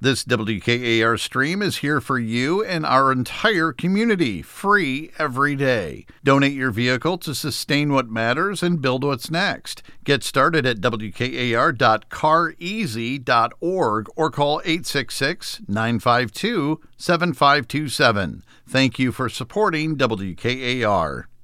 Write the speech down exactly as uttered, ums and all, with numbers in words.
This W K A R stream is here for you and our entire community, free every day. Donate your vehicle to sustain what matters and build what's next. Get started at W K A R dot car easy dot org or call eight six six, nine five two, seven five two seven. Thank you for supporting W K A R.